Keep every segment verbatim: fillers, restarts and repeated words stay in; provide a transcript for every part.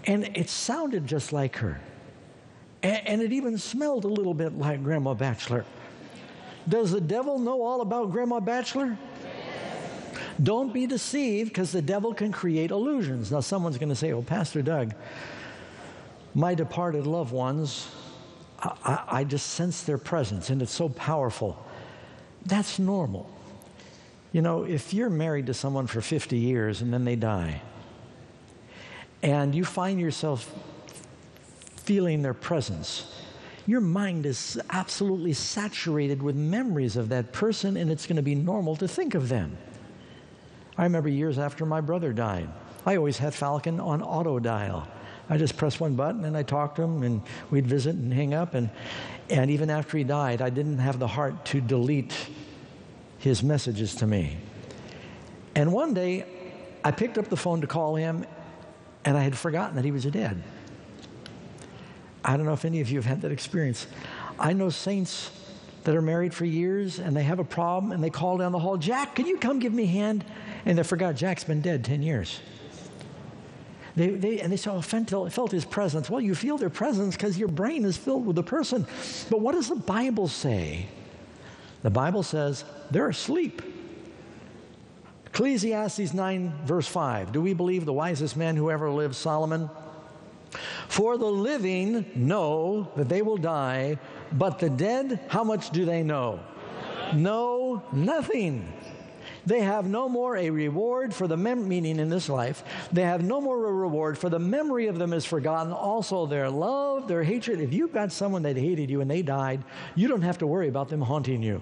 And it sounded just like her. And, and it even smelled a little bit like Grandma Batchelor. Does the devil know all about Grandma Batchelor? Don't be deceived, because the devil can create illusions. Now, someone's going to say, oh, Pastor Doug, my departed loved ones, I, I, I just sense their presence, and it's so powerful. That's normal. You know, if you're married to someone for fifty years and then they die, and you find yourself feeling their presence, your mind is absolutely saturated with memories of that person, and it's going to be normal to think of them. I remember years after my brother died, I always had Falcon on auto dial. I just pressed one button and I talked to him, and we'd visit and hang up. And, and even after he died, I didn't have the heart to delete his messages to me. And one day, I picked up the phone to call him, and I had forgotten that he was dead. I don't know if any of you have had that experience. I know saints that are married for years, and they have a problem, and they call down the hall, Jack, can you come give me a hand? And they forgot Jack's been dead ten years. They, they, and they saw, felt, felt his presence. Well, you feel their presence because your brain is filled with the person. But what does the Bible say? The Bible says they're asleep. Ecclesiastes nine, verse five. Do we believe the wisest man who ever lived, Solomon? For the living know that they will die, but the dead, how much do they know? Know nothing. They have no more a reward for the mem- meaning in this life. They have no more a reward, for the memory of them is forgotten. Also their love, their hatred. If you've got someone that hated you and they died, you don't have to worry about them haunting you.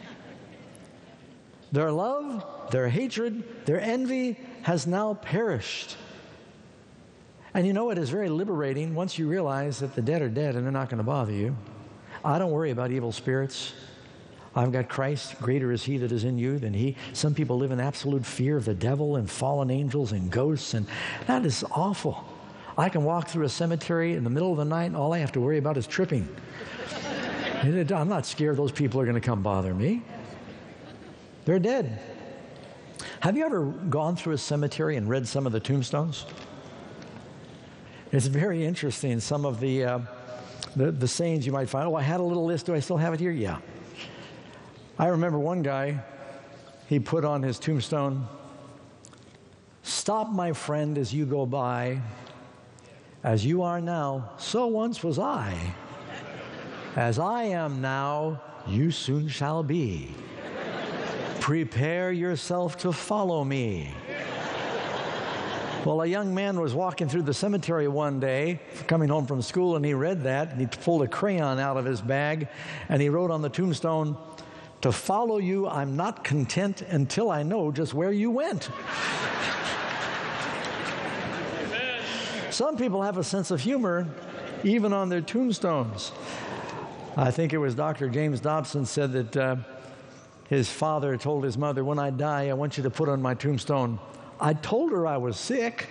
Their love, their hatred, their envy has now perished. And you know, it is very liberating once you realize that the dead are dead and they're not going to bother you. I don't worry about evil spirits. I've got Christ. Greater is He that is in you than he. Some people live in absolute fear of the devil and fallen angels and ghosts, and that is awful. I can walk through a cemetery in the middle of the night, and all I have to worry about is tripping. I'm not scared those people are going to come bother me. They're dead. Have you ever gone through a cemetery and read some of the tombstones? It's very interesting. Some of the, uh, the, the sayings you might find. Oh, I had a little list. Do I still have it here? Yeah. I remember one guy, he put on his tombstone, "Stop, my friend, as you go by. As you are now, so once was I. As I am now, you soon shall be. Prepare yourself to follow me." Well, a young man was walking through the cemetery one day, coming home from school, and he read that, and he pulled a crayon out of his bag, and he wrote on the tombstone, "To follow you, I'm not content until I know just where you went." Some people have a sense of humor, even on their tombstones. I think it was Doctor James Dobson said that uh, his father told his mother, "When I die, I want you to put on my tombstone, I told her I was sick."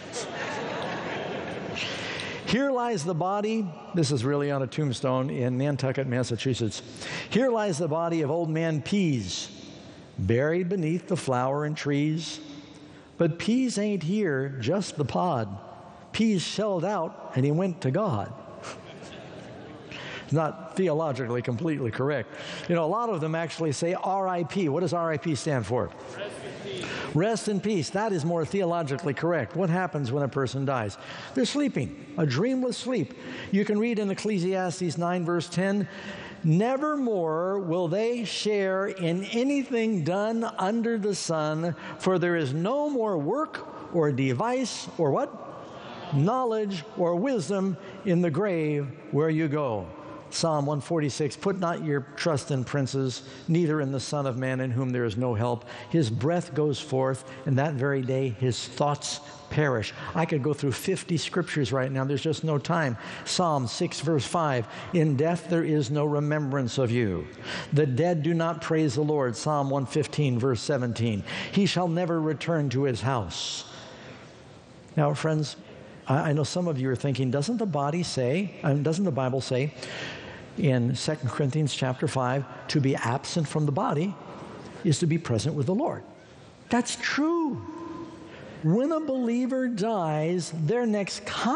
Here lies the body, this is really on a tombstone in Nantucket, Massachusetts. Here lies the body of old man Pease, buried beneath the flower and trees. But Pease ain't here, just the pod. Pease shelled out and he went to God. It's not theologically completely correct. You know, a lot of them actually say R I P. What does R I P stand for? Rest in peace. Rest in peace. That is more theologically correct. What happens when a person dies? They're sleeping, a dreamless sleep. You can read in Ecclesiastes nine, verse ten, "Nevermore will they share in anything done under the sun, for there is no more work or device or what? Knowledge or wisdom in the grave where you go." Psalm one forty-six, "Put not your trust in princes, neither in the Son of Man in whom there is no help. His breath goes forth, and that very day his thoughts perish." I could go through fifty scriptures right now. There's just no time. Psalm six, verse five, "In death there is no remembrance of you. The dead do not praise the Lord." Psalm one fifteen, verse seventeen, "He shall never return to his house." Now, friends, I know some of you are thinking, doesn't the body say, um, doesn't the Bible say in Second Corinthians chapter five, to be absent from the body is to be present with the Lord? That's true. When a believer dies, their next